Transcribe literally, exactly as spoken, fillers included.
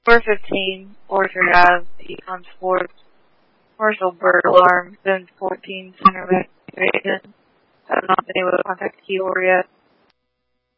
four fifteen, Orchard Ave, Econ Sports, commercial bird alarm, zone fourteen, center agent. Have not been able to contact Keylor yet.